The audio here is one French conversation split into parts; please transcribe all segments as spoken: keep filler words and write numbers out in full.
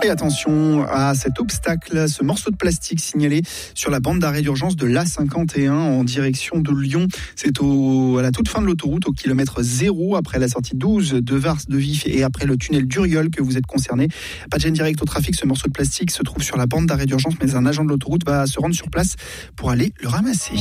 Et attention à cet obstacle, ce morceau de plastique signalé sur la bande d'arrêt d'urgence de l'A cinquante et un en direction de Lyon. C'est au, à la toute fin de l'autoroute, au kilomètre zéro, après la sortie douze de Vars de Vif et après le tunnel d'Uriol que vous êtes concerné. Pas de gêne direct au trafic, ce morceau de plastique se trouve sur la bande d'arrêt d'urgence, mais un agent de l'autoroute va se rendre sur place pour aller le ramasser.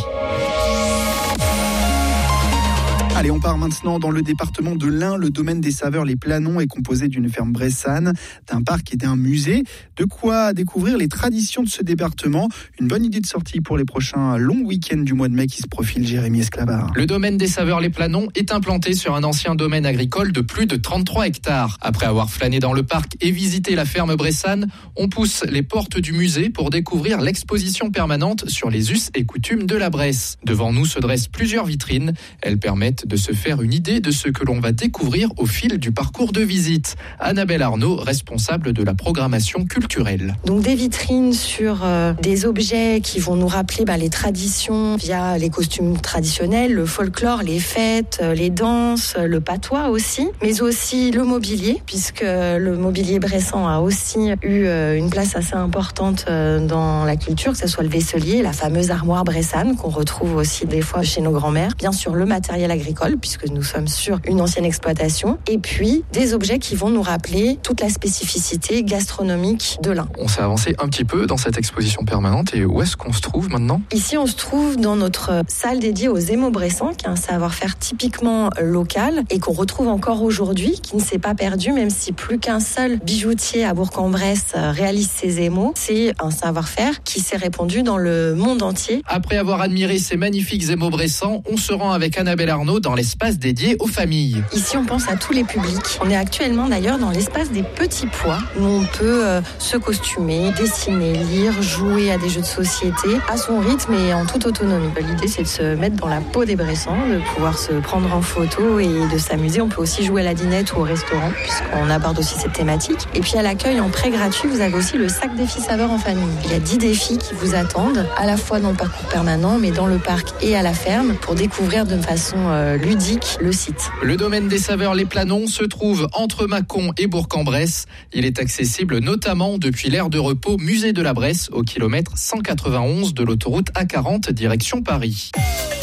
Allez, on part maintenant dans le département de l'Ain. Le domaine des Saveurs, les Planons, est composé d'une ferme bressane, d'un parc et d'un musée. De quoi découvrir les traditions de ce département. Une bonne idée de sortie pour les prochains longs week-ends du mois de mai qui se profilent, Jérémy Esclavar. Le domaine des Saveurs, les Planons, est implanté sur un ancien domaine agricole de plus de trente-trois hectares. Après avoir flâné dans le parc et visité la ferme bressane, on pousse les portes du musée pour découvrir l'exposition permanente sur les us et coutumes de la Bresse. Devant nous se dressent plusieurs vitrines. Elles permettent de se faire une idée de ce que l'on va découvrir au fil du parcours de visite. Annabelle Arnaud, responsable de la programmation culturelle. Donc des vitrines sur euh, des objets qui vont nous rappeler bah, les traditions via les costumes traditionnels, le folklore, les fêtes, euh, les danses, le patois aussi, mais aussi le mobilier, puisque le mobilier bressan a aussi eu euh, une place assez importante euh, dans la culture, que ce soit le vaisselier, la fameuse armoire bressane qu'on retrouve aussi des fois chez nos grands-mères, bien sûr le matériel agricole, puisque nous sommes sur une ancienne exploitation, et puis des objets qui vont nous rappeler toute la spécificité gastronomique de l'Ain. On s'est avancé un petit peu dans cette exposition permanente, et où est-ce qu'on se trouve maintenant ? Ici, on se trouve dans notre salle dédiée aux émaux bressans, qui est un savoir-faire typiquement local et qu'on retrouve encore aujourd'hui, qui ne s'est pas perdu, même si plus qu'un seul bijoutier à Bourg-en-Bresse réalise ses émaux. C'est un savoir-faire qui s'est répandu dans le monde entier. Après avoir admiré ces magnifiques émaux bressans, on se rend avec Annabelle Arnaud dans l'espace dédié aux familles. Ici, on pense à tous les publics. On est actuellement d'ailleurs dans l'espace des petits pois, où on peut euh, se costumer, dessiner, lire, jouer à des jeux de société, à son rythme et en toute autonomie. L'idée, c'est de se mettre dans la peau des Bressans, de pouvoir se prendre en photo et de s'amuser. On peut aussi jouer à la dinette ou au restaurant, puisqu'on aborde aussi cette thématique. Et puis à l'accueil, en prêt gratuit, vous avez aussi le sac défi saveur en famille. Il y a dix défis qui vous attendent, à la fois dans le parcours permanent, mais dans le parc et à la ferme, pour découvrir de façon euh, ludique le site. Le domaine des Saveurs, les Planons, se trouve entre Mâcon et Bourg-en-Bresse. Il est accessible notamment depuis l'aire de repos Musée de la Bresse, au kilomètre cent quatre-vingt-onze de l'autoroute A quarante direction Paris.